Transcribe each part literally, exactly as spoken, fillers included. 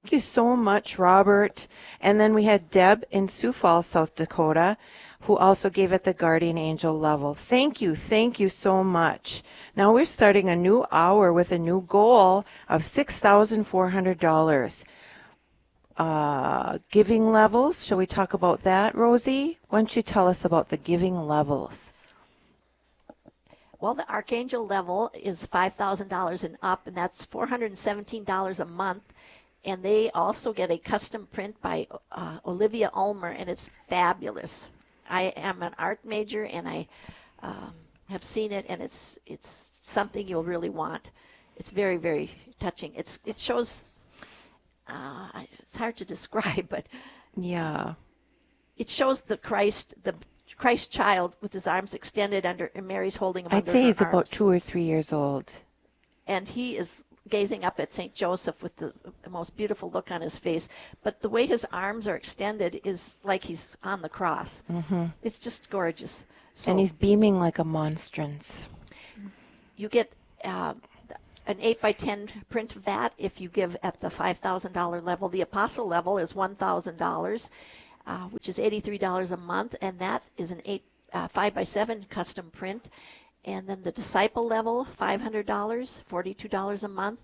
Thank you so much, Robert. And then we had Deb in Sioux Falls, South Dakota, who also gave at the Guardian Angel level. Thank you. Thank you so much. Now we're starting a new hour with a new goal of six thousand four hundred dollars. Uh, giving levels, shall we talk about that, Rosie? Why don't you tell us about the giving levels? Well, the Archangel level is five thousand dollars and up, and that's four hundred seventeen dollars a month. And they also get a custom print by uh, Olivia Ulmer, and it's fabulous. I am an art major, and I um, have seen it, and it's it's something you'll really want. It's very, very touching. It's It shows... Uh, it's hard to describe, but yeah, it shows the Christ, the Christ child with his arms extended under, and Mary's holding him I'd under say her he's arms. about two or three years old. And he is gazing up at Saint Joseph with the, the most beautiful look on his face. But the way his arms are extended is like he's on the cross. Mm-hmm. It's just gorgeous. So and he's beaming like a monstrance. You get... Uh, an eight by ten print of that if you give at the five thousand dollars level. The Apostle level is one thousand dollars, uh, which is eighty-three dollars a month, and that is an eight, uh, five by seven custom print. And then the Disciple level, five hundred dollars, forty-two dollars a month.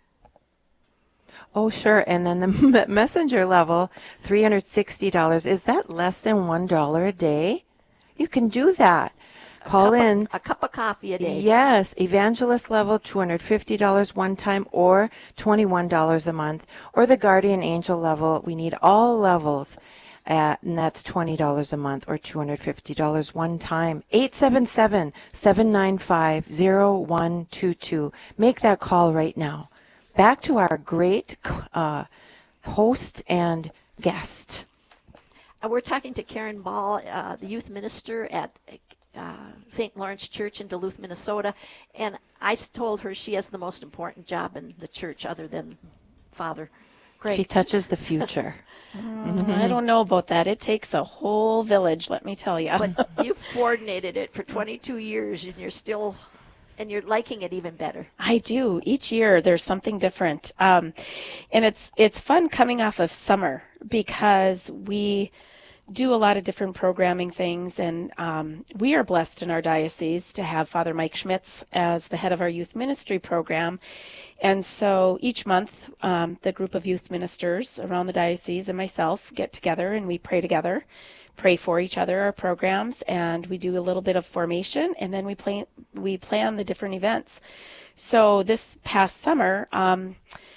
Oh, sure. And then the Messenger level, three hundred sixty dollars. Is that less than one dollar a day? You can do that. Call a in. Of, a cup of coffee a day. Yes. Evangelist level, two hundred fifty dollars one time or twenty-one dollars a month. Or the Guardian Angel level. We need all levels. At, and that's twenty dollars a month or two hundred fifty dollars one time. eight seven seven, seven nine five, zero one two two. Make that call right now. Back to our great uh, host and guest. Uh, we're talking to Karen Ball, uh, the youth minister at uh, Saint Lawrence Church in Duluth, Minnesota. And I told her she has the most important job in the church other than Father Greg. She touches the future. Mm, I don't know about that. It takes a whole village, let me tell you. But you've coordinated it for twenty-two years, and you're still, and you're liking it even better. I do. Each year there's something different. Um, and it's it's fun coming off of summer because we do a lot of different programming things, and um, we are blessed in our diocese to have Father Mike Schmitz as the head of our youth ministry program. And so each month, um, the group of youth ministers around the diocese and myself get together and we pray together, pray for each other, our programs, and we do a little bit of formation, and then we plan, we plan the different events. So this past summer, um,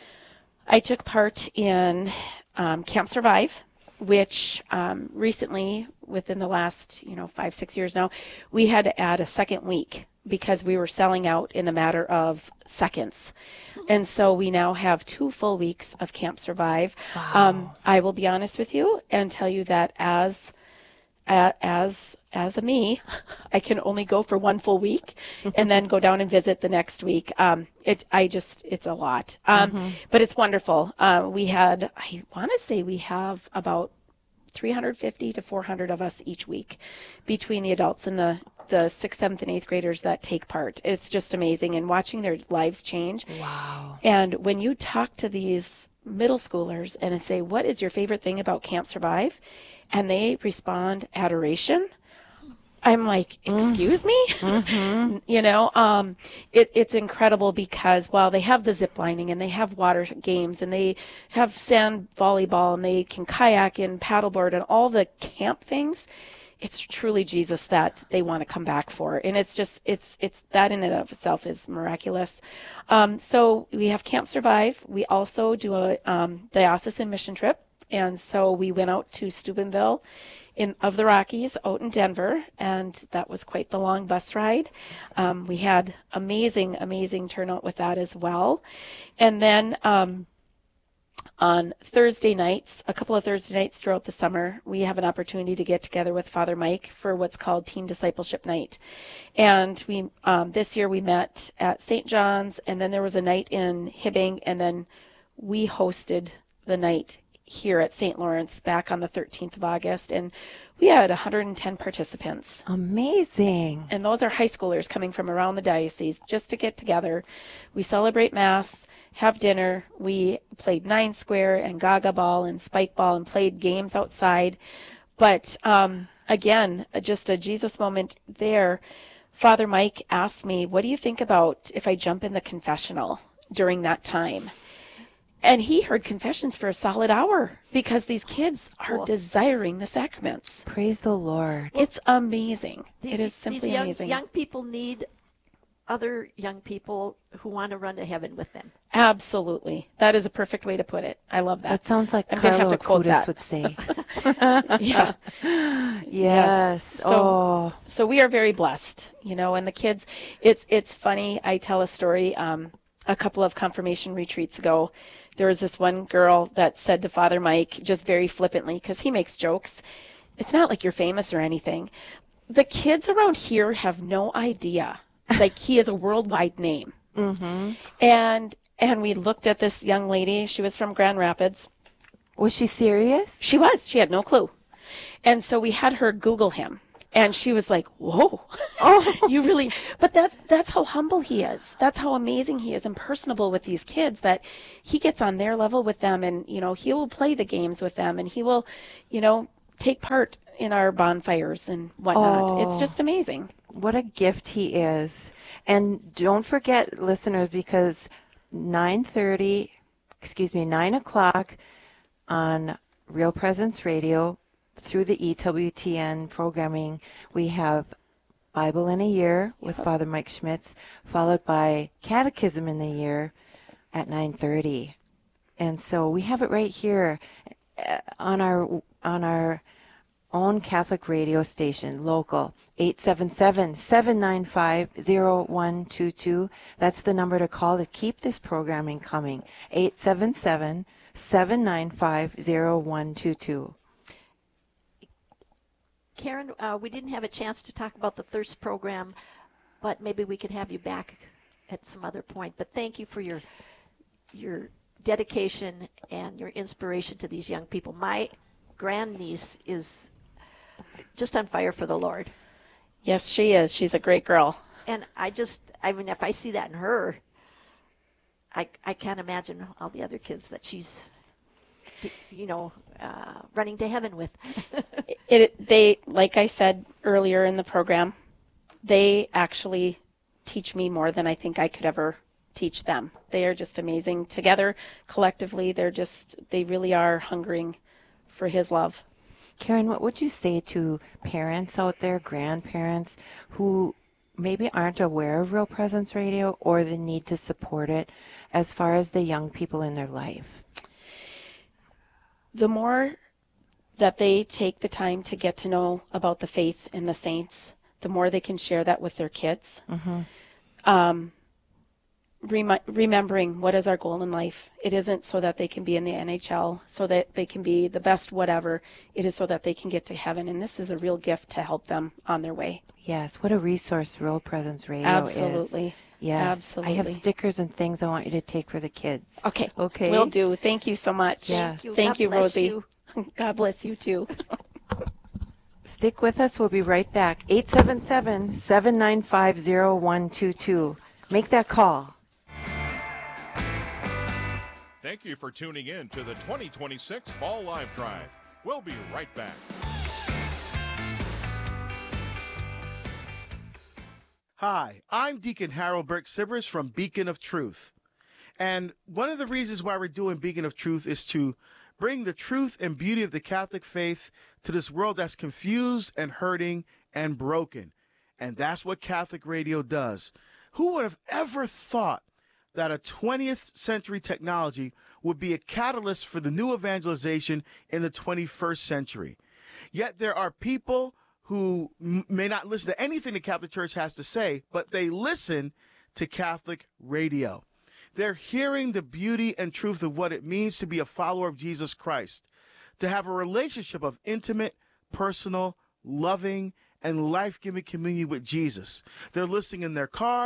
I took part in um, Camp Survive, which um, recently, within the last, you know, five, six years now, we had to add a second week because we were selling out in a matter of seconds. And so we now have two full weeks of Camp Survive. Wow. Um, I will be honest with you and tell you that as uh, as as a me, I can only go for one full week and then go down and visit the next week. Um, it I just it's a lot, um, mm-hmm. but it's wonderful. Uh, we had I want to say we have about three hundred fifty to four hundred of us each week between the adults and the the sixth, seventh, and eighth graders that take part. It's just amazing, and watching their lives change. Wow! And when you talk to these middle schoolers and say, "What is your favorite thing about Camp Survive?" and they respond, "Adoration." I'm like, excuse me? Mm-hmm. You know, um, it, it's incredible because while they have the zip lining and they have water games and they have sand volleyball and they can kayak and paddleboard and all the camp things, it's truly Jesus that they want to come back for. And it's just, it's, it's that in and of itself is miraculous. Um, so we have Camp Survive. We also do a um, diocesan mission trip. And so we went out to Steubenville in of the Rockies out in Denver, and that was quite the long bus ride. Um, we had amazing, amazing turnout with that as well. And then um, on Thursday nights, a couple of Thursday nights throughout the summer, we have an opportunity to get together with Father Mike for what's called Teen Discipleship Night. And we um, this year we met at Saint John's, and then there was a night in Hibbing, and then we hosted the night here at Saint Lawrence back on the thirteenth of August, and we had one hundred ten participants. Amazing. And those are high schoolers coming from around the diocese just to get together. We celebrate Mass, have dinner. We played nine square and gaga ball and spike ball and played games outside. But um, again, just a Jesus moment there. Father Mike asked me, what do you think about if I jump in the confessional during that time? And he heard confessions for a solid hour because these kids are Cool. desiring the sacraments. Praise the Lord. It's amazing. These, it is simply these young, amazing. young people need other young people who want to run to heaven with them. Absolutely. That is a perfect way to put it. I love that. That sounds like I'm gonna have Carlo to quote Acutis that. would say. Yeah. Yes. So, oh. so we are very blessed, you know, and the kids, it's, it's funny. I tell a story, um, a couple of confirmation retreats ago. There was this one girl that said to Father Mike, just very flippantly, because he makes jokes, it's not like you're famous or anything. The kids around here have no idea. Like, he is a worldwide name. Mm-hmm. And and we looked at this young lady. She was from Grand Rapids. Was she serious? She was. She had no clue. And so we had her Google him. And she was like, whoa, Oh. you really, but that's, that's how humble he is. That's how amazing he is and personable with these kids, that he gets on their level with them, and, you know, he will play the games with them, and he will, you know, take part in our bonfires and whatnot. Oh. It's just amazing. What a gift he is. And don't forget, listeners, because nine thirty, excuse me, nine o'clock on Real Presence Radio, through the E W T N programming, we have Bible in a Year with Father Mike Schmitz, followed by Catechism in the Year at nine thirty. And so we have it right here uh, on our on our own Catholic radio station, local, eight seven seven, seven nine five, zero one two two. That's the number to call to keep this programming coming, eight seven seven, seven nine five, zero one two two. Karen, uh, we didn't have a chance to talk about the Thirst program, but maybe we could have you back at some other point. But thank you for your your dedication and your inspiration to these young people. My grandniece is just on fire for the Lord. Yes, she is. She's a great girl. And I just, I mean, if I see that in her, I, I can't imagine all the other kids that she's, you know, uh, running to heaven with. It, they, like I said earlier in the program, they actually teach me more than I think I could ever teach them. They are just amazing. Together, collectively, they're just, they really are hungering for his love. Karen, what would you say to parents out there, grandparents, who maybe aren't aware of Real Presence Radio or the need to support it as far as the young people in their life? The more that they take the time to get to know about the faith and the saints, the more they can share that with their kids. Mm-hmm. Um, remi- remembering what is our goal in life. It isn't so that they can be in the N H L, so that they can be the best whatever. It is so that they can get to heaven, and this is a real gift to help them on their way. Yes, what a resource Real Presence Radio is. Absolutely. Yes. Absolutely. I have stickers and things I want you to take for the kids. Okay. Okay. Will do. Thank you so much. Yes. Thank you, Thank God you, bless Rosie. you. God bless you too. Stick with us. We'll be right back. eight seven seven, seven nine five, zero one two two. Make that call. Thank you for tuning in to the twenty twenty-six Fall Live Drive. We'll be right back. Hi, I'm Deacon Harold Burke Sivers from Beacon of Truth. And one of the reasons why we're doing Beacon of Truth is to bring the truth and beauty of the Catholic faith to this world that's confused and hurting and broken. And that's what Catholic radio does. Who would have ever thought that a twentieth century technology would be a catalyst for the new evangelization in the twenty-first century? Yet there are people who m- may not listen to anything the Catholic Church has to say, but they listen to Catholic radio. They're hearing the beauty and truth of what it means to be a follower of Jesus Christ, to have a relationship of intimate, personal, loving, and life-giving communion with Jesus. They're listening in their cars,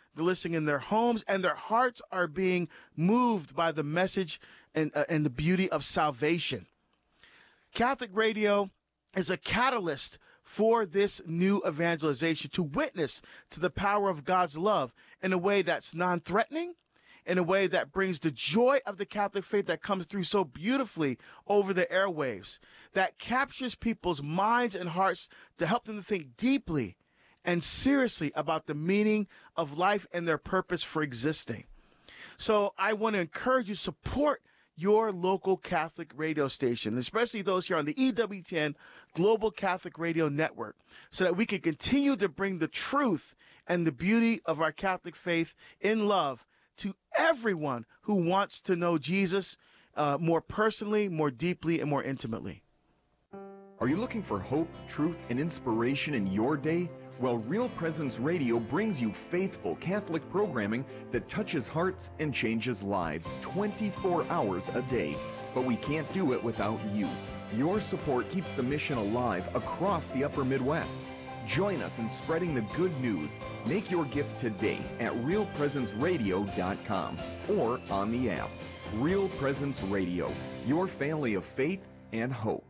listening in their homes, and their hearts are being moved by the message and, uh, and the beauty of salvation. Catholic Radio is a catalyst for this new evangelization to witness to the power of God's love in a way that's non-threatening, in a way that brings the joy of the Catholic faith that comes through so beautifully over the airwaves, that captures people's minds and hearts to help them to think deeply and seriously about the meaning of life and their purpose for existing. So I want to encourage you to support your local Catholic radio station, especially those here on the E W ten Global Catholic Radio Network, so that we can continue to bring the truth and the beauty of our Catholic faith in love to everyone who wants to know Jesus uh, more personally, more deeply, and more intimately. Are you looking for hope, truth, and inspiration in your day? Well, Real Presence Radio brings you faithful Catholic programming that touches hearts and changes lives twenty-four hours a day. But we can't do it without you. Your support keeps the mission alive across the upper Midwest. Join us in spreading the good news. Make your gift today at real presence radio dot com or on the app. Real Presence Radio, your family of faith and hope.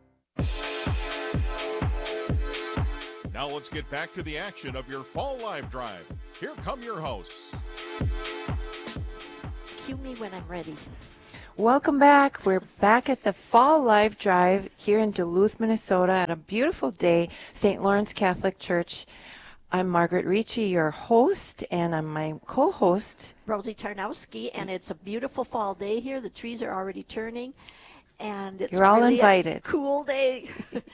Now let's get back to the action of your Fall Live Drive. Here come your hosts. Cue me when I'm ready. Welcome back. We're back at the Fall Live Drive here in Duluth, Minnesota, at a beautiful day, Saint Lawrence Catholic Church. I'm Margaret Ricci, your host, and I'm my co-host, Rosie Tarnowski, and it's a beautiful fall day here. The trees are already turning, and it's You're all really invited. a cool day.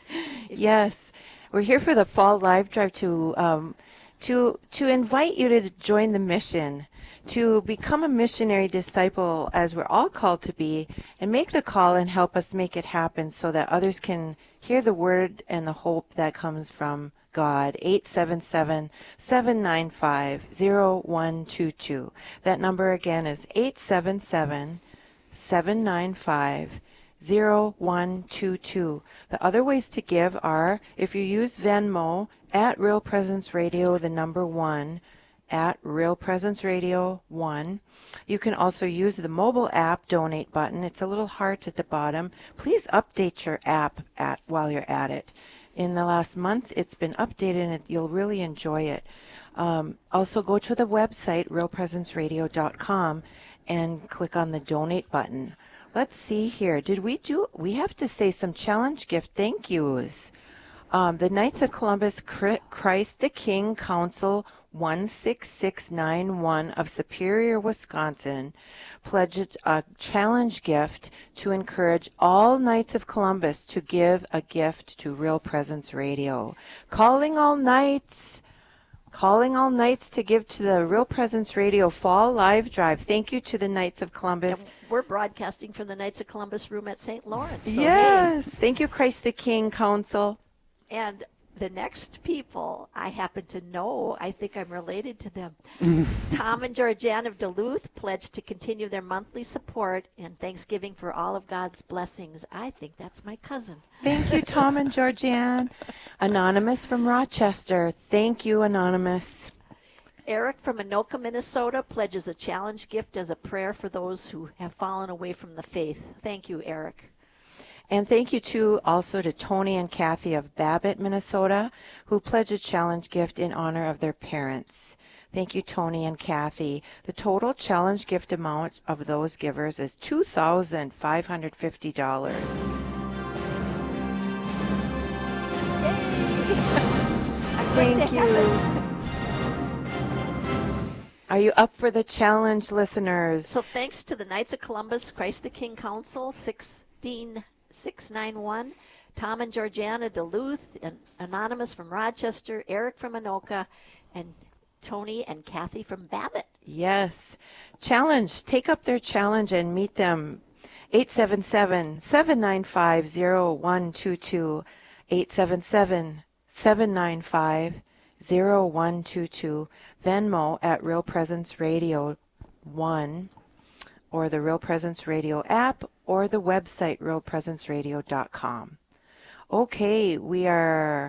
Yes, we're here for the Fall Live Drive to um, to to invite you to join the mission, to become a missionary disciple, as we're all called to be, and make the call and help us make it happen so that others can hear the word and the hope that comes from God. eight seven seven, seven nine five, zero one two two. That number again is eight seven seven, seven nine five, zero one two two. The other ways to give are, if you use Venmo, at Real Presence Radio, the number one, at Real Presence Radio one. You can also use the mobile app donate button. It's a little heart at the bottom. Please update your app at while you're at it. In the last month, it's been updated, and it, you'll really enjoy it. Um, also, go to the website, real presence radio dot com, and click on the donate button. Let's see here. Did we do, we have to say some challenge gift thank yous. Um, the Knights of Columbus Christ the King Council one six six nine one of Superior, Wisconsin pledged a challenge gift to encourage all Knights of Columbus to give a gift to Real Presence Radio. Calling all Knights, calling all Knights to give to the Real Presence Radio Fall Live Drive. Thank you to the Knights of Columbus. And we're broadcasting from the Knights of Columbus room at Saint Lawrence. So Yes. hey. Thank you, Christ the King Council. And the next people I happen to know, I think I'm related to them. Tom and Georgianne of Duluth pledged to continue their monthly support and Thanksgiving for all of God's blessings. I think that's my cousin. Thank you, Tom and Georgianne. Anonymous from Rochester. Thank you, Anonymous. Eric from Anoka, Minnesota pledges a challenge gift as a prayer for those who have fallen away from the faith. Thank you, Eric. And thank you, too, also to Tony and Kathy of Babbitt, Minnesota, who pledged a challenge gift in honor of their parents. Thank you, Tony and Kathy. The total challenge gift amount of those givers is two thousand five hundred fifty dollars. Thank you. Are you up for the challenge, listeners? So thanks to the Knights of Columbus Christ the King Council, sixteen six nine one, Tom and Georgiana Duluth, and Anonymous from Rochester, Eric from Anoka, and Tony and Kathy from Babbitt. Yes. Challenge. Take up their challenge and meet them. eight seven seven, seven nine five, zero one two two, eight seven seven, seven nine five, zero one two two, Venmo at Real Presence Radio one, or the Real Presence Radio app, or the website real presence radio dot com. Okay, we are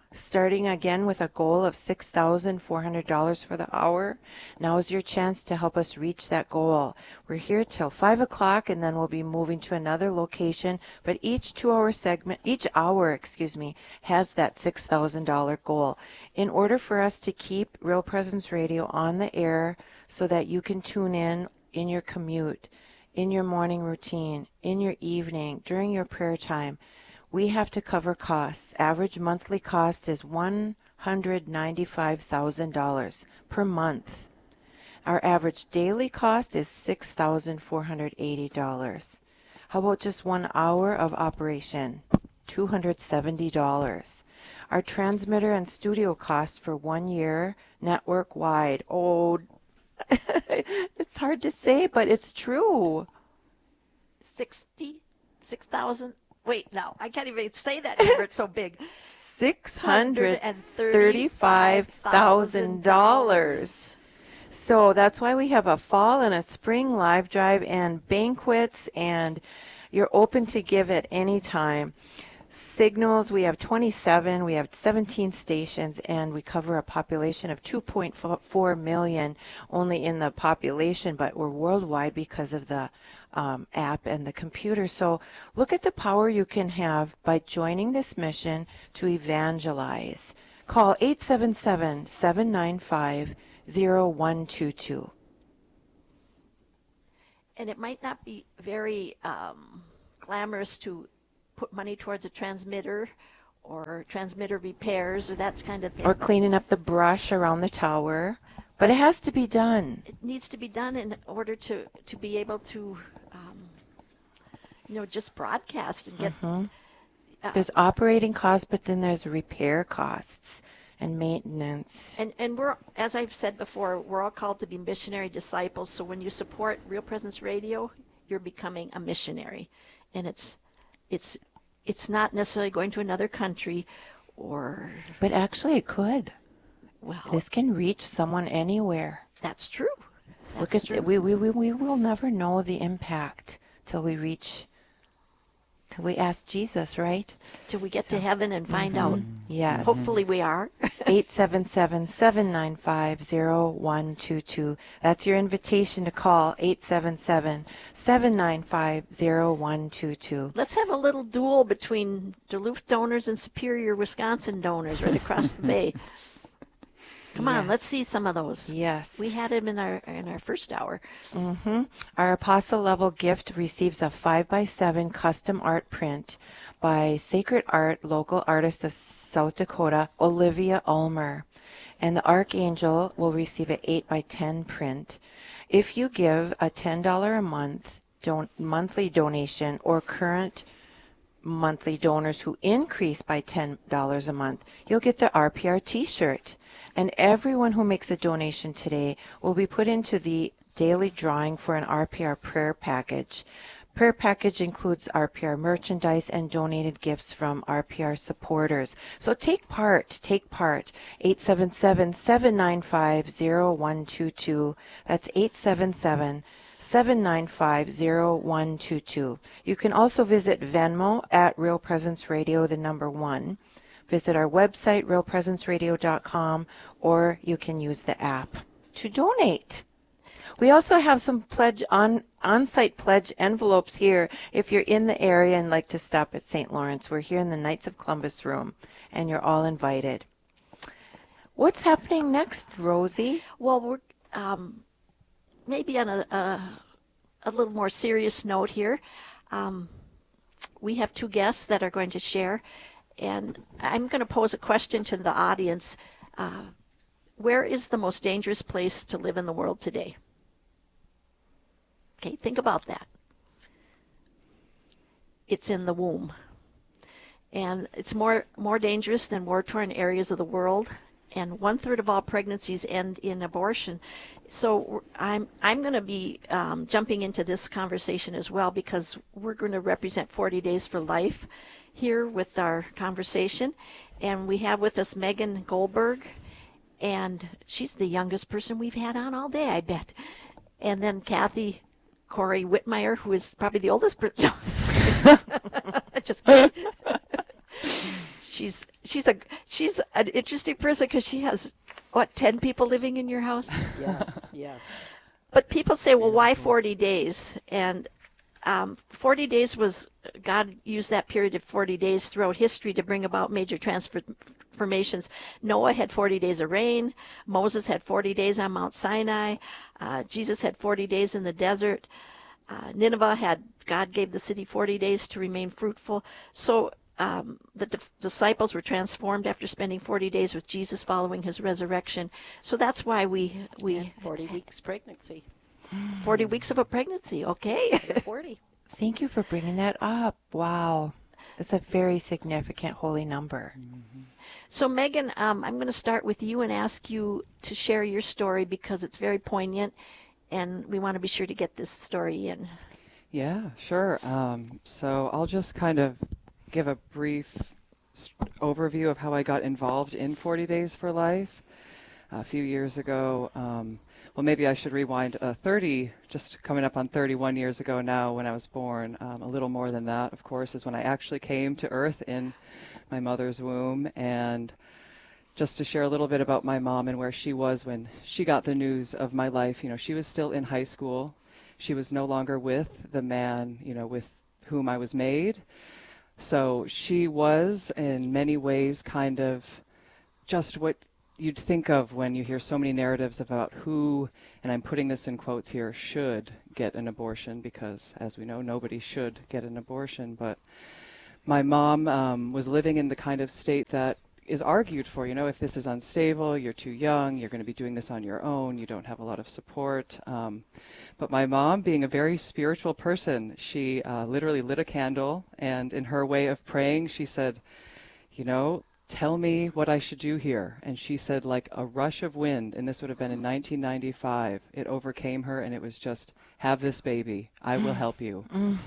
starting again with a goal of six thousand four hundred dollars for the hour. Now is your chance to help us reach that goal. We're here till five o'clock, and then we'll be moving to another location, but each two-hour segment, each hour, excuse me, has that six thousand dollars goal. In order for us to keep Real Presence Radio on the air so that you can tune in in your commute, in your morning routine, in your evening, during your prayer time, we have to cover costs. Average monthly cost is one hundred ninety-five thousand dollars per month. Our average daily cost is six thousand four hundred eighty dollars. How about just one hour of operation? two hundred seventy dollars. Our transmitter and studio cost for one year network-wide. Oh, it's hard to say, but it's true. Sixty, six thousand. Wait, no, I can't even say that number. It's so big. six hundred thirty-five thousand dollars. So that's why we have a fall and a spring live drive and banquets, and you're open to give at any time. Signals, we have twenty-seven, we have seventeen stations, and we cover a population of two point four million only in the population, but we're worldwide because of the um, app and the computer. So look at the power you can have by joining this mission to evangelize. Call eight seven seven, seven nine five, zero one two two. And it might not be very um, glamorous to put money towards a transmitter or transmitter repairs or that kind of thing. Or cleaning up the brush around the tower. But it has to be done. It needs to be done in order to, to be able to, um, you know, just broadcast and get... Mm-hmm. Uh, there's operating costs, but then there's repair costs and maintenance. And, and we're, as I've said before, we're all called to be missionary disciples. So when you support Real Presence Radio, you're becoming a missionary. And it's... It's it's not necessarily going to another country or... But actually it could. Well, this can reach someone anywhere. That's true. That's Look at true. The, we, we, we, we will never know the impact till we reach, till we ask Jesus, right? Till we get So, to heaven and find mm-hmm. out. Yes. Hopefully we are. eight seven seven, seven nine five, zero one two two. That's your invitation to call, eight seven seven, seven nine five, zero one two two. Let's have a little duel between Duluth donors and Superior, Wisconsin donors right across the bay. Come on, Yes. let's see some of those. Yes. We had him in our in our first hour. Mm-hmm. Our apostle level gift receives a five by seven custom art print by Sacred Art local artist of South Dakota, Olivia Ulmer. And the Archangel will receive an eight by ten print. If you give a ten dollars a month don- monthly donation or current monthly donors who increase by ten dollars a month, you'll get the R P R t-shirt. And everyone who makes a donation today will be put into the daily drawing for an R P R prayer package. Prayer package includes R P R merchandise and donated gifts from R P R supporters. So take part, take part. eight seven seven, seven nine five, zero one two two. That's eight seven seven, seven nine five, zero one two two. You can also visit Venmo at Real Presence Radio, the number one. Visit our website, real presence radio dot com, or you can use the app to donate. We also have some pledge on on-site pledge envelopes here if you're in the area and like to stop at Saint Lawrence. We're here in the Knights of Columbus room, and you're all invited. What's happening next, Rosie? Well, we're um, maybe on a, a a little more serious note here. Um, we have two guests that are going to share. And I'm going to pose a question to the audience. Uh, where is the most dangerous place to live in the world today? Okay, think about that. It's in the womb. And it's more, more dangerous than war-torn areas of the world. And one-third of all pregnancies end in abortion. So I'm, I'm going to be um, jumping into this conversation as well because we're going to represent forty Days for Life here with our conversation. And we have with us Megan Goldberg, and she's the youngest person we've had on all day, I bet. And then Kathy Corey Whitmire, who is probably the oldest person. Just kidding. she's she's a she's an interesting person because she has what ten people living in your house. Yes, yes. But people say, well, why forty days? And um, forty days was, God used that period of forty days throughout history to bring about major transformations. Noah had forty days of rain. Moses had forty days on Mount Sinai. Uh, Jesus had forty days in the desert. Uh, Nineveh had, God gave the city forty days to remain fruitful. So um, the d- disciples were transformed after spending forty days with Jesus following his resurrection. So that's why we, we forty weeks pregnancy. forty weeks of a pregnancy, okay? forty. Thank you for bringing that up. Wow. It's a very significant holy number. So, Megan, um, I'm going to start with you and ask you to share your story because it's very poignant, and we want to be sure to get this story in. Yeah, sure. Um, so I'll just kind of give a brief s- overview of how I got involved in forty Days for Life. A few years ago, um, well, maybe I should rewind uh, thirty, just coming up on thirty-one years ago now when I was born. Um, a little more than that, of course, is when I actually came to Earth in my mother's womb. And just to share a little bit about my mom and where she was when she got the news of my life, you know, she was still in high school. She was no longer with the man, you know, with whom I was made. So she was in many ways kind of just what you'd think of when you hear so many narratives about who, and I'm putting this in quotes here, should get an abortion, because as we know, nobody should get an abortion. But my mom um, was living in the kind of state that is argued for, you know, if this is unstable, you're too young, you're going to be doing this on your own, you don't have a lot of support. Um, but my mom, being a very spiritual person, she uh, literally lit a candle, and in her way of praying, she said, you know, tell me what I should do here. And she said, like a rush of wind, and this would have been in nineteen ninety-five, it overcame her, and it was just, have this baby, I will help you.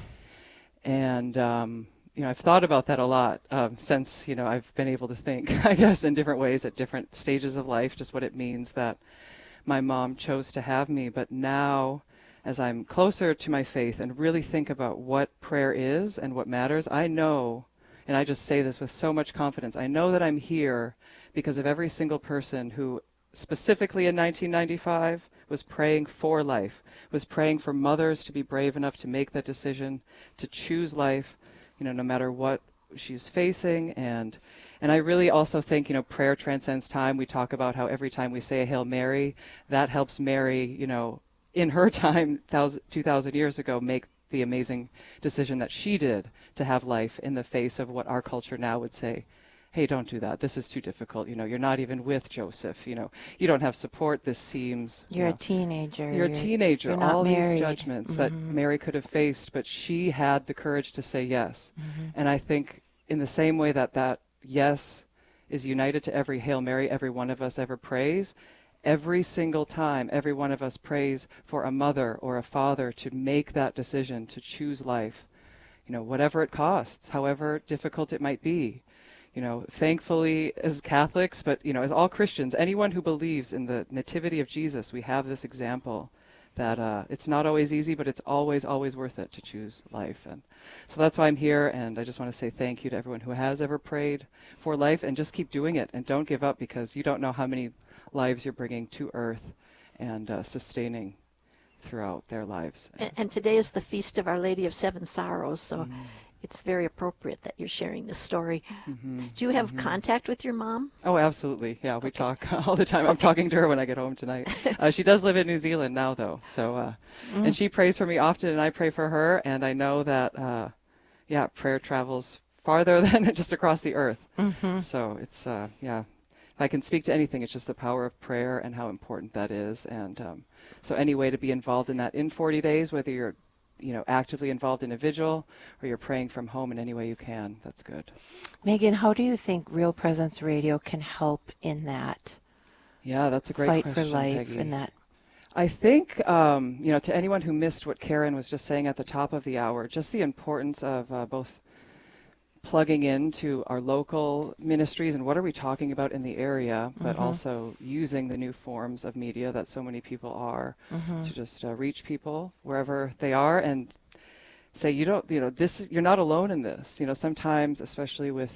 And, um, you know, I've thought about that a lot um, since, you know, I've been able to think, I guess, in different ways at different stages of life, just what it means that my mom chose to have me. But now, as I'm closer to my faith and really think about what prayer is and what matters, I know, and I just say this with so much confidence, I know that I'm here because of every single person who, specifically in nineteen ninety-five, was praying for life, was praying for mothers to be brave enough to make that decision, to choose life, you know, no matter what she's facing. And and I really also think, you know, prayer transcends time. We talk about how every time we say a Hail Mary, that helps Mary, you know, in her time, two thousand years ago, make the amazing decision that she did to have life in the face of what our culture now would say, hey, don't do that. This is too difficult. You know, you're not even with Joseph. You know, you don't have support. This seems... You're you a know, teenager. You're a teenager. You're not All married. these judgments mm-hmm. that Mary could have faced, but she had the courage to say yes. Mm-hmm. And I think in the same way that that yes is united to every Hail Mary every one of us ever prays, every single time every one of us prays for a mother or a father to make that decision to choose life, you know, whatever it costs, however difficult it might be. You know, thankfully as Catholics, but, you know, as all Christians, anyone who believes in the nativity of Jesus, we have this example that uh, it's not always easy, but it's always, always worth it to choose life. And so that's why I'm here, and I just want to say thank you to everyone who has ever prayed for life, and just keep doing it, and don't give up, because you don't know how many lives you're bringing to earth and uh, sustaining throughout their lives. And, and today is the Feast of Our Lady of Seven Sorrows, so Mm. it's very appropriate that you're sharing this story. Mm-hmm. Do you have Mm-hmm. contact with your mom? Oh, absolutely. Yeah, we Okay. talk all the time. I'm talking to her when I get home tonight. Uh, she does live in New Zealand now, though. So, uh, Mm. and she prays for me often, and I pray for her. And I know that, uh, yeah, prayer travels farther than just across the earth. Mm-hmm. So it's, uh, yeah, if I can speak to anything, it's just the power of prayer and how important that is. And um, so any way to be involved in that in forty days, whether you're, you know, actively involved in a vigil or you're praying from home in any way you can, that's good. Megan, how do you think Real Presence Radio can help in that Yeah, that's a great fight question, for life Peggy. and that? I think, um, you know, to anyone who missed what Karen was just saying at the top of the hour, just the importance of uh, both plugging into our local ministries and what are we talking about in the area, but Mhm. also using the new forms of media that so many people are Mhm. to just uh, reach people wherever they are and say, you don't, you know, this, you're not alone in this. You know, sometimes, especially with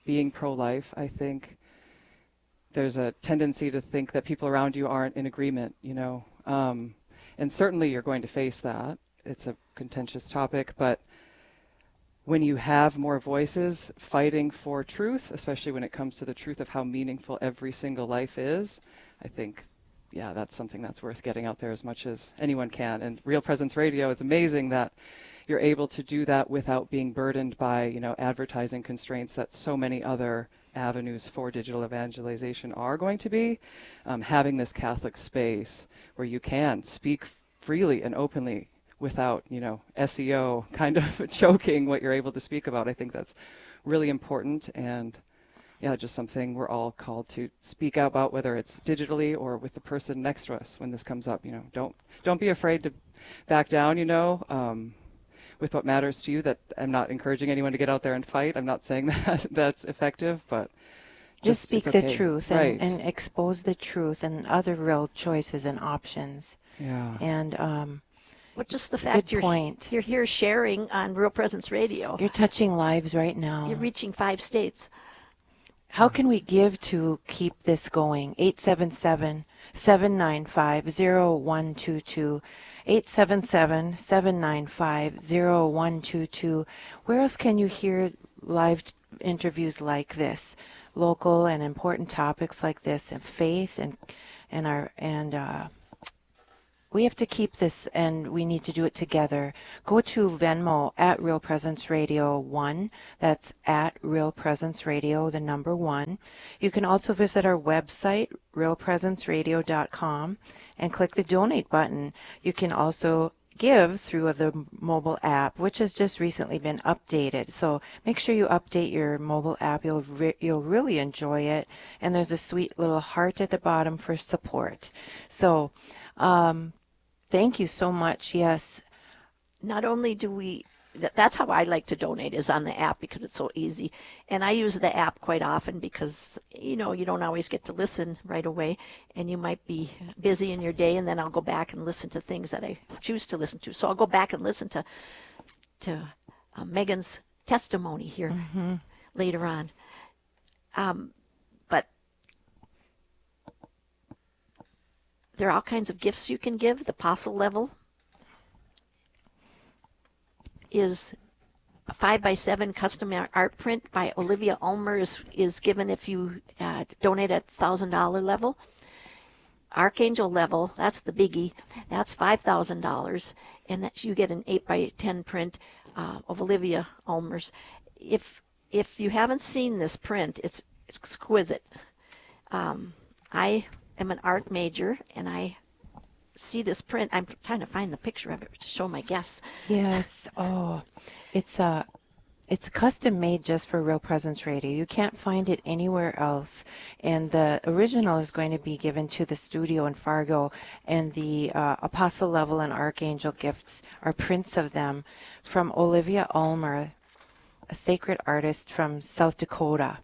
being pro-life, I think there's a tendency to think that people around you aren't in agreement, you know. Um, and certainly you're going to face that. It's a contentious topic, but when you have more voices fighting for truth, especially when it comes to the truth of how meaningful every single life is, I think, yeah, that's something that's worth getting out there as much as anyone can. And Real Presence Radio, it's amazing that you're able to do that without being burdened by, you know, advertising constraints that so many other avenues for digital evangelization are going to be. Um, having this Catholic space where you can speak freely and openly without, you know, S E O kind of choking what you're able to speak about, I think that's really important. And yeah, just something we're all called to speak out about, whether it's digitally or with the person next to us when this comes up. You know, don't don't be afraid to back down, you know, um, with what matters to you. That I'm not encouraging anyone to get out there and fight. I'm not saying that that's effective, but just, just speak okay. the truth and, right. and expose the truth and other real choices and options. Yeah. And um, Well, just the fact good you're point. you're here sharing on Real Presence Radio. You're touching lives right now. You're reaching five states. How can we give to keep this going? eight seven seven, seven nine five, zero one two two. eight seven seven, seven nine five, zero one two two. Where else can you hear live t- interviews like this? Local and important topics like this, and faith and and our and uh, we have to keep this, and we need to do it together. Go to Venmo at Real Presence Radio one. That's at Real Presence Radio, the number one. You can also visit our website, real presence radio dot com, and click the donate button. You can also give through the mobile app, which has just recently been updated. So make sure you update your mobile app. You'll re- you'll really enjoy it. And there's a sweet little heart at the bottom for support. So um, thank you so much. Yes. Not only do we, that's how I like to donate, is on the app because it's so easy. And I use the app quite often because, you know, you don't always get to listen right away, and you might be busy in your day, and then I'll go back and listen to things that I choose to listen to. So I'll go back and listen to to uh, Megan's testimony here mm-hmm. later on. Um, but there are all kinds of gifts you can give. The apostle level is a five by seven custom art print by Olivia Ulmer is, is given if you uh, donate at one thousand dollars level. Archangel level, that's the biggie, that's five thousand dollars, and that you get an eight by ten print uh, of Olivia Ulmer's. If if you haven't seen this print, it's, it's exquisite. Um, I am an art major, and I see this print. I'm trying to find the picture of it to show my guests. Yes. Oh, it's a, it's custom made just for Real Presence Radio. You can't find it anywhere else. And the original is going to be given to the studio in Fargo. And the uh, Apostle Level and Archangel gifts are prints of them from Olivia Ulmer, a sacred artist from South Dakota.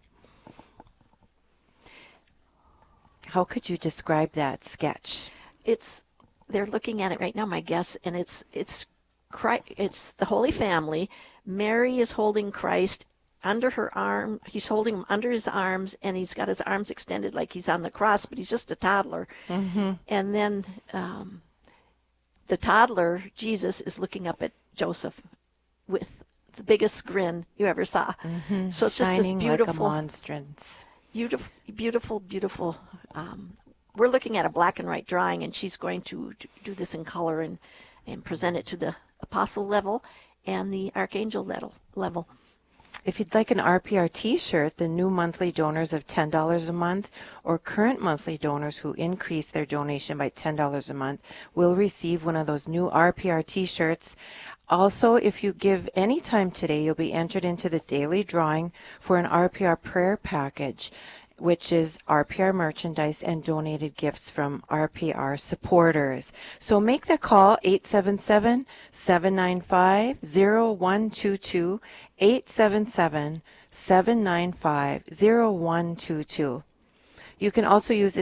How could you describe that sketch? It's They're looking at it right now, my guess, and it's it's it's the Holy Family. Mary is holding Christ under her arm. He's holding him under his arms, and he's got his arms extended like he's on the cross, but he's just a toddler. Mm-hmm. And then um, the toddler, Jesus, is looking up at Joseph with the biggest grin you ever saw. Mm-hmm. So it's Shining just this beautiful, like a monstrance. beautiful, beautiful, beautiful. Um, We're looking at a black and white drawing, and she's going to, to do this in color and, and present it to the apostle level and the archangel level. level. If you'd like an R P R t-shirt, the new monthly donors of ten dollars a month or current monthly donors who increase their donation by ten dollars a month will receive one of those new R P R t-shirts. Also, if you give any time today, you'll be entered into the daily drawing for an R P R prayer package, which is R P R merchandise and donated gifts from R P R supporters. So make the call, eight seven seven, seven nine five, zero one two two, eight seven seven, seven nine five, zero one two two. You can also use Venmo at Real Presence Radio one. That's at Real Presence Radio one.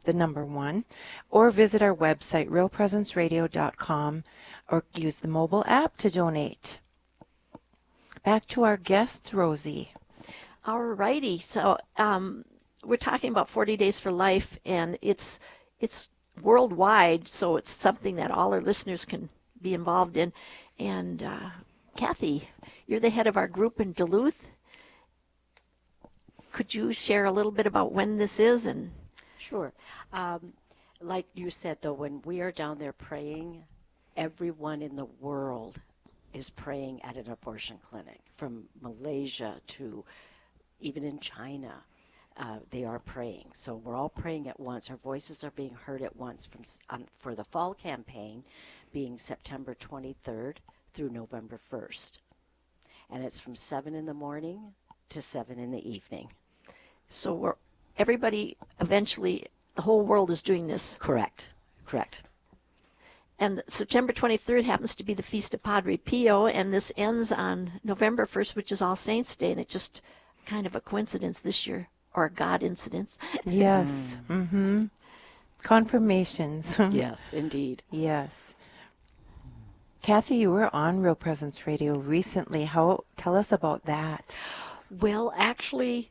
the number one, or visit our website, real presence radio dot com, or use the mobile app to donate. Back to our guests, Rosie. All righty. So um, we're talking about forty Days for Life, and it's it's worldwide, so it's something that all our listeners can be involved in. And uh, Kathy, you're the head of our group in Duluth. Could you share a little bit about when this is? And Sure. Um, like you said, though, when we are down there praying, everyone in the world is praying at an abortion clinic, from Malaysia to even in China. Uh, they are praying. So we're all praying at once. Our voices are being heard at once from um, for the fall campaign being September twenty-third through November first. And it's from seven in the morning to seven in the evening. so we're everybody eventually, the whole world is doing this. Correct. Correct. And September twenty-third happens to be the Feast of Padre Pio, and this ends on November first, which is All Saints' Day, and it's just kind of a coincidence this year, or a God incidence. Yes. Mm-hmm. Confirmations. Yes, indeed. Yes. Kathy, you were on Real Presence Radio recently. How? Tell us about that. Well, actually,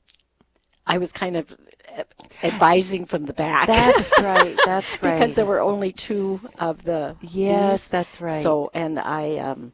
I was kind of advising from the back. That's right. That's right. Because there were only two of the Yes, these. that's right. So, and I, um,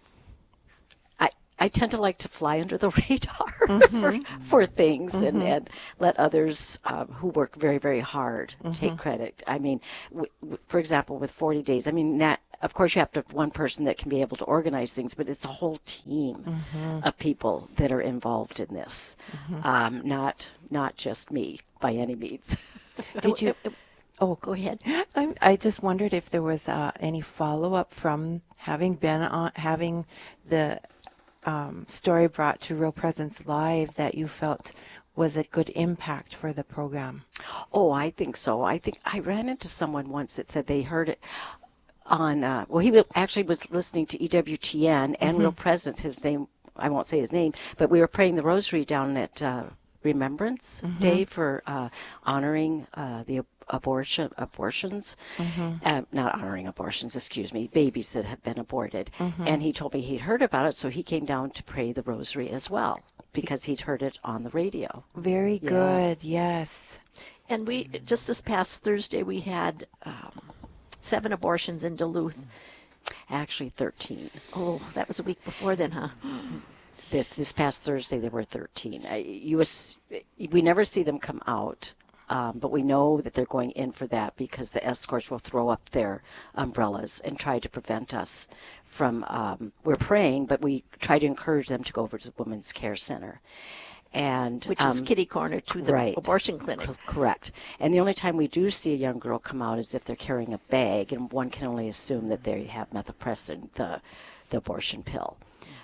I, I tend to like to fly under the radar Mm-hmm. for for things and, and let others um, who work very very hard Mm-hmm. take credit. I mean, w- w- for example, with forty days. I mean, not, of course, you have to have one person that can be able to organize things, but it's a whole team Mm-hmm. of people that are involved in this. Um, not not just me by any means. Did you? Oh, Go ahead. I, I just wondered if there was uh, any follow up from having been on having the um, story brought to Real Presence Live that you felt was a good impact for the program. Oh, I think so. I think I ran into someone once that said they heard it on, uh, well, he actually was listening to E W T N and Real Presence. His name, I won't say his name, but we were praying the rosary down at uh, Remembrance Day for uh, honoring uh, the abortion abortions, uh, not honoring abortions, excuse me, babies that have been aborted. And he told me he'd heard about it, so he came down to pray the rosary as well because he'd heard it on the radio. Very Yeah. good. Yes. And we just this past Thursday we had um, seven abortions in Duluth. Actually, thirteen. Oh, that was a week before then, huh? This this past Thursday, there were thirteen. I, you was, we never see them come out, um, but we know that they're going in for that because the escorts will throw up their umbrellas and try to prevent us from. Um, we're praying, but we try to encourage them to go over to the Women's Care Center, and Which is um, kitty corner to the right. abortion clinic. C- Correct. And the only time we do see a young girl come out is if they're carrying a bag, and one can only assume that they have methopressine, the the abortion pill.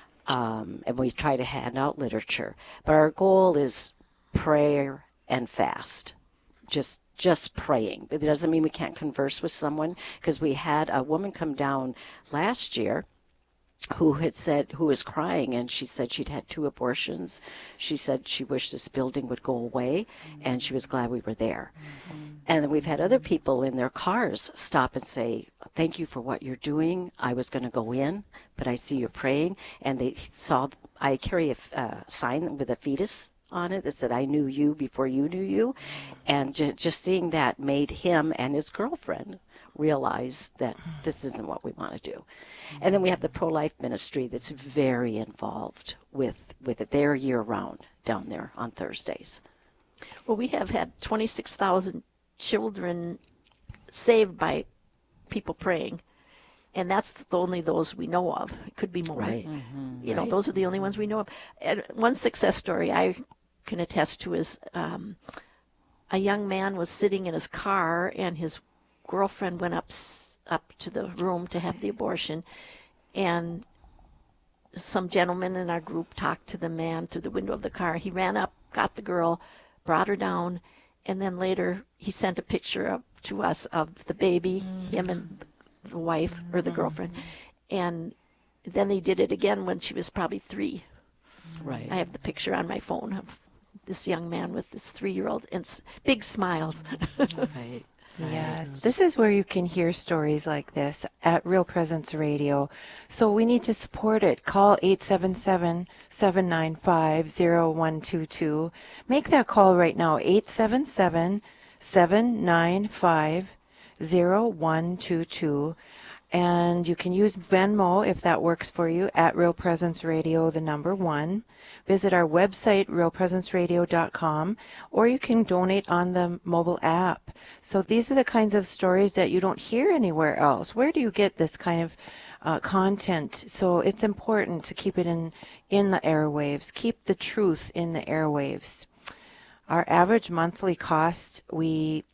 Um, and we try to hand out literature. But our goal is prayer and fast. Just just praying. But it doesn't mean we can't converse with someone, because we had a woman come down last year who had said, who was crying, and she said she'd had two abortions. She said she wished this building would go away, and she was glad we were there. And then we've had other people in their cars stop and say, thank you for what you're doing. I was going to go in, but I see you're praying. And they saw, I carry a uh, sign with a fetus on it that said, I knew you before you knew you. And ju- just seeing that made him and his girlfriend realize that this isn't what we want to do. And then we have the pro-life ministry that's very involved with, with it. They're year-round down there on Thursdays. Well, we have had twenty-six thousand children saved by people praying, and that's only those we know of. It could be more. Right. You know, those are the only ones we know of. And one success story I can attest to is um, a young man was sitting in his car, and his girlfriend went up s- up to the room to have the abortion, and some gentleman in our group talked to the man through the window of the car. He ran up, got the girl, brought her down, and then later he sent a picture up to us of the baby, mm-hmm. him and the wife or the girlfriend. And then they did it again when she was probably three. Right. I have the picture on my phone of this young man with this three-year-old and s- big smiles. Right. Yes, this is where you can hear stories like this at Real Presence Radio. So we need to support it. Call eight seven seven, seven nine five, zero one two two. Make that call right now, eight seven seven, seven nine five, zero one two two. And you can use Venmo if that works for you at Real Presence Radio, the number one. Visit our website, real presence radio dot com, or you can donate on the mobile app. So these are the kinds of stories that you don't hear anywhere else. Where do you get this kind of uh, content? So it's important to keep it in, in the airwaves. Keep the truth in the airwaves. Our average monthly cost, we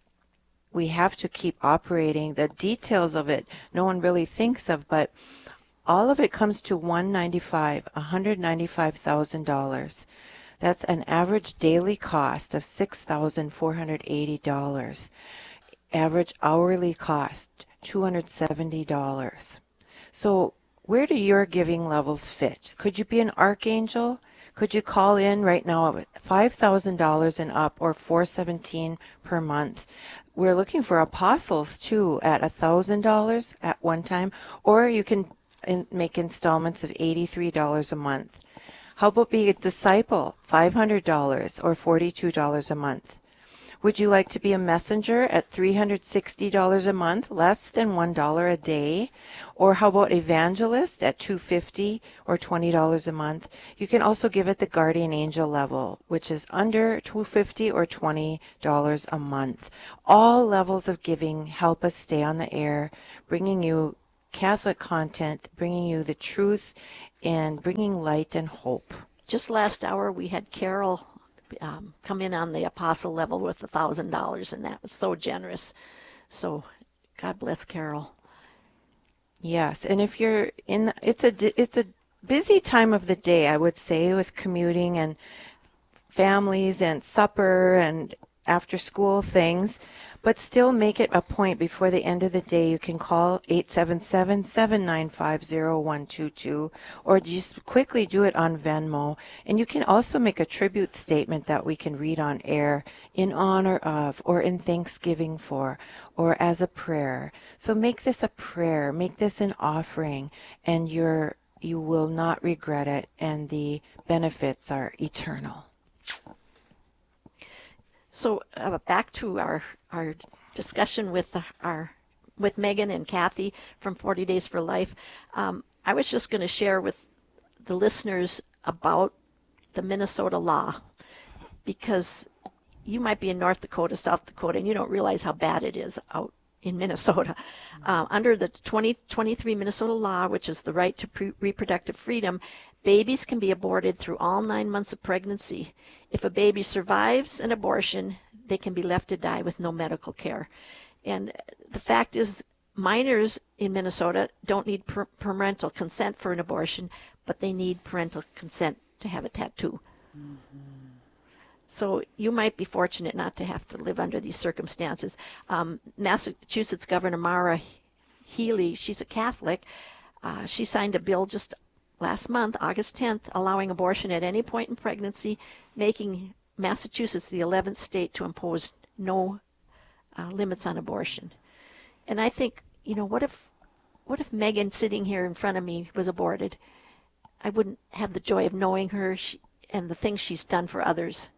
we have to keep operating. The details of it, no one really thinks of, but all of it comes to one hundred ninety-five thousand dollars, one hundred ninety-five thousand dollars. That's an average daily cost of six thousand four hundred eighty dollars. Average hourly cost, two hundred seventy dollars. So where do your giving levels fit? Could you be an archangel? Could you call in right now at five thousand dollars and up, or four hundred seventeen dollars per month? We're looking for apostles too at one thousand dollars at one time, or you can in, make installments of eighty-three dollars a month. How about being a disciple, five hundred dollars or forty-two dollars a month? Would you like to be a messenger at three hundred sixty dollars a month, less than one dollar a day? Or how about evangelist at two hundred fifty dollars or twenty dollars a month? You can also give at the guardian angel level, which is under two hundred fifty dollars or twenty dollars a month. All levels of giving help us stay on the air, bringing you Catholic content, bringing you the truth, and bringing light and hope. Just last hour, we had Carol um, come in on the apostle level with a thousand dollars, and that was so generous. So, God bless Carol. Yes, and if you're in, it's a it's a busy time of the day, I would say, with commuting and families and supper and after school things. But still make it a point before the end of the day. You can call eight seven seven, seven nine five, zero one two two, or just quickly do it on Venmo. And you can also make a tribute statement that we can read on air in honor of, or in thanksgiving for, or as a prayer. So make this a prayer, make this an offering, and you're, you will not regret it, and the benefits are eternal. So uh, back to our our discussion with the, our with Megan and Kathy from forty Days for Life. Um, I was just going to share with the listeners about the Minnesota law, because you might be in North Dakota, South Dakota, and you don't realize how bad it is out in Minnesota. Uh, under the twenty twenty-three Minnesota law, which is the right to pre- reproductive freedom, babies can be aborted through all nine months of pregnancy. If a baby survives an abortion, they can be left to die with no medical care. And the fact is, minors in Minnesota don't need per- parental consent for an abortion, but they need parental consent to have a tattoo. Mm-hmm. So you might be fortunate not to have to live under these circumstances. Um, Massachusetts Governor Maura Healey, she's a Catholic. Uh, she signed a bill just last month, August tenth, allowing abortion at any point in pregnancy, making Massachusetts the eleventh state to impose no uh, limits on abortion. And I think, you know, what if, what if Megan sitting here in front of me was aborted? I wouldn't have the joy of knowing her she, and the things she's done for others.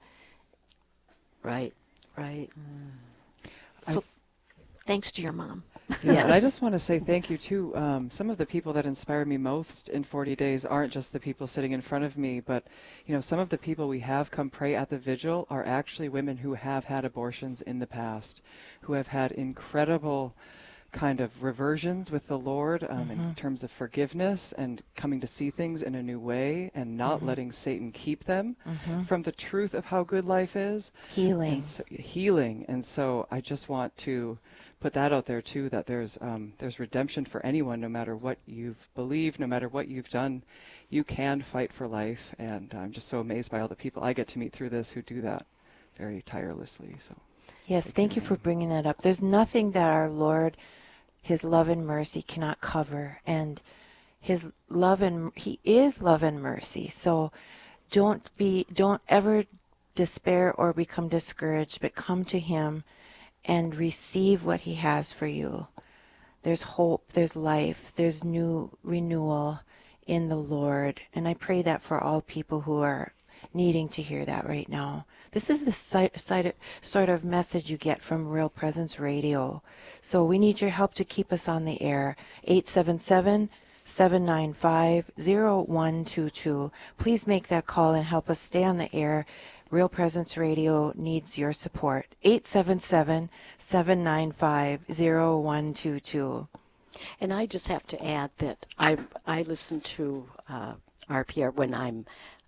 Right, right. Mm. So, thanks to your mom. Yeah, Yes. and I just want to say thank you too. Um, some of the people that inspire me most in forty days aren't just the people sitting in front of me, but you know, some of the people we have come pray at the vigil are actually women who have had abortions in the past, who have had incredible kind of reversions with the Lord um, mm-hmm. in terms of forgiveness and coming to see things in a new way, and not mm-hmm. letting Satan keep them mm-hmm. from the truth of how good life is. Healing. And so, healing. And so I just want to put that out there too, that there's um, there's redemption for anyone, no matter what you've believed, no matter what you've done. You can fight for life, and I'm just so amazed by all the people I get to meet through this who do that very tirelessly. So yes, thank you for bringing that up. There's nothing that our Lord, His love and mercy, cannot cover, and His love and He is love and mercy. So don't be, don't ever despair or become discouraged, but come to him and receive what he has for you. There's hope, there's life, there's new renewal in the Lord. And I pray that for all people who are needing to hear that right now. This is the si- si- sort of message you get from Real Presence Radio. So we need your help to keep us on the air. eight seven seven, seven nine five, zero one two two. Please make that call and help us stay on the air. Real Presence Radio needs your support. eight seven seven, seven nine five, zero one two two. And I just have to add that I I listen to uh, R P R when I'm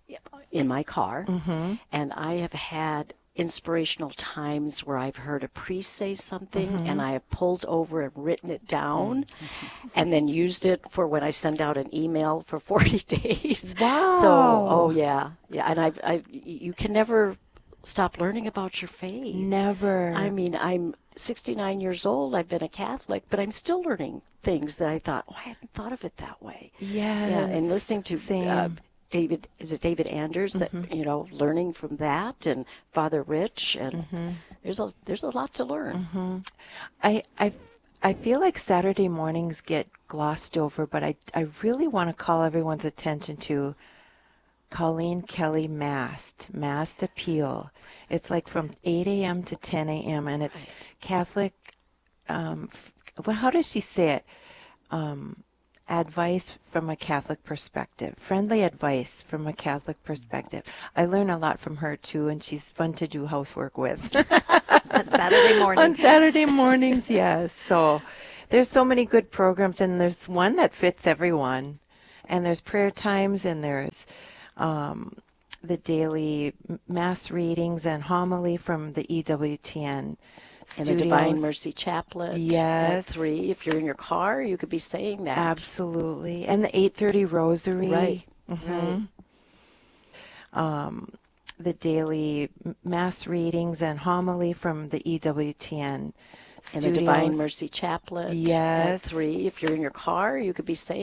in my car, Mm-hmm. and I have had inspirational times where I've heard a priest say something, Mm-hmm. and I have pulled over and written it down, and then used it for when I send out an email for forty days. Wow. So, oh yeah, yeah, and I've I you can never stop learning about your faith. Never. I mean, I'm sixty-nine years old. I've been a Catholic, but I'm still learning things that I thought, oh, I hadn't thought of it that way. Yes. Yeah, and listening to Same. uh, David, is it David Anders? That you know, learning from that, and Father Rich, and there's a there's a lot to learn. I, I, I feel like Saturday mornings get glossed over, but I, I really want to call everyone's attention to Colleen Kelly Mast, Mast Appeal. It's like from eight a.m. to ten a.m. and it's Catholic, um, f- well, how does she say it? Um, advice from a Catholic perspective, friendly advice from a Catholic perspective. I learn a lot from her too, and she's fun to do housework with. On Saturday morning. On Saturday mornings, yes. So there's so many good programs, and there's one that fits everyone. And there's prayer times, and there's um, the daily mass readings and homily from the E W T N And studios. the Divine Mercy Chaplet. Yes. At three. If you're in your car, you could be saying that. Absolutely. And the eight thirty Rosary. Right. Mhm. Um, the daily mass readings and homily from the E W T N And studios. the Divine Mercy Chaplet. Yes. At three. If you're in your car, you could be saying